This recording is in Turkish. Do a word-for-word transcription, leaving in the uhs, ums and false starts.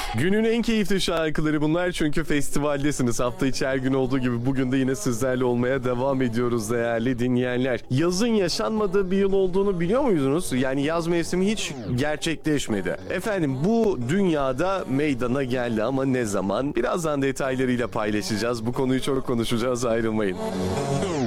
Günün en keyifli şarkıları bunlar çünkü festivaldesiniz. Hafta içi her gün olduğu gibi bugün de yine sizlerle olmaya devam ediyoruz değerli dinleyenler. Yazın yaşanmadığı bir yıl olduğunu biliyor muydunuz? Yani yaz mevsimi hiç gerçekleşmedi. Efendim bu dünyada meydana geldi ama ne zaman? Birazdan detaylarıyla paylaşacağız. Bu konuyu çok konuşacağız, ayrılmayın.